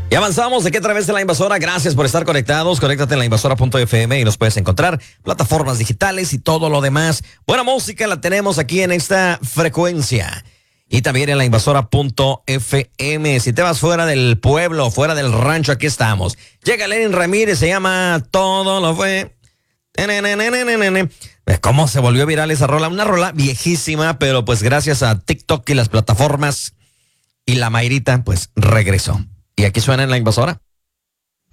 Y avanzamos aquí a través de La Invasora. Gracias por estar conectados. Conéctate en lainvasora.fm y nos puedes encontrar plataformas digitales y todo lo demás. Buena música la tenemos aquí en esta frecuencia. Y también en lainvasora.fm. Si te vas fuera del pueblo, fuera del rancho, aquí estamos. Llega Lenin Ramírez, se llama Todo lo fue. ¿Cómo se volvió viral esa rola? Una rola viejísima, pero pues gracias a TikTok y las plataformas y la Mayrita, pues regresó. Y aquí suena en La Invasora.